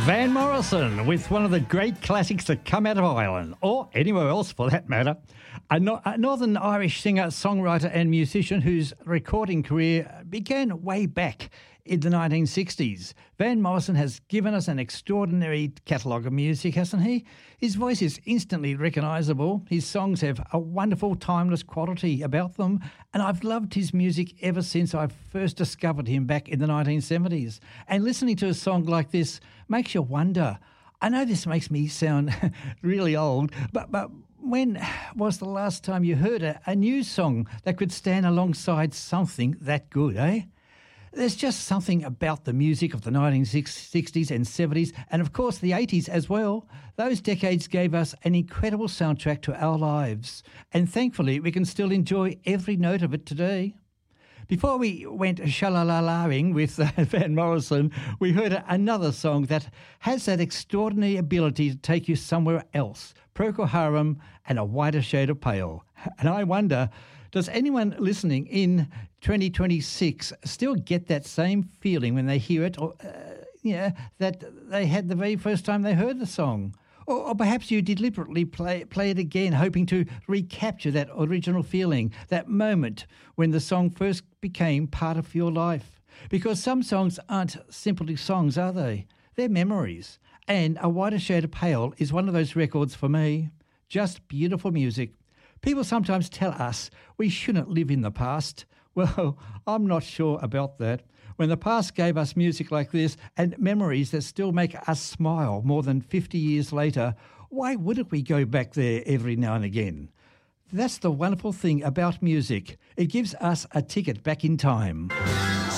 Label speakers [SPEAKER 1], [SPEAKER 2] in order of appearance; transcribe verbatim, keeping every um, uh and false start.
[SPEAKER 1] Van Morrison with one of the great classics that come out of Ireland, or anywhere else for that matter. A, no- a Northern Irish singer, songwriter and musician whose recording career began way back in the nineteen sixties. Van Morrison has given us an extraordinary catalogue of music, hasn't he? His voice is instantly recognisable. His songs have a wonderful, timeless quality about them, and I've loved his music ever since I first discovered him back in the nineteen seventies. And listening to a song like this makes you wonder. I know this makes me sound really old, but but when was the last time you heard a, a new song that could stand alongside something that good, eh? There's just something about the music of the nineteen sixties and seventies, and of course the eighties as well. Those decades gave us an incredible soundtrack to our lives, and thankfully we can still enjoy every note of it today. Before we went shalala-laing with uh, Van Morrison, we heard another song that has that extraordinary ability to take you somewhere else, Procol Harum and A Whiter Shade of Pale. And I wonder, does anyone listening in twenty twenty-six still get that same feeling when they hear it, or uh, yeah, that they had the very first time they heard the song? Or, or perhaps you deliberately play, play it again, hoping to recapture that original feeling, that moment when the song first became part of your life. Because some songs aren't simply songs, are they? They're memories. And A Whiter Shade of Pale is one of those records for me. Just beautiful music. People sometimes tell us we shouldn't live in the past. Well, I'm not sure about that. When the past gave us music like this and memories that still make us smile more than fifty years later, why wouldn't we go back there every now and again? That's the wonderful thing about music. It gives us a ticket back in time.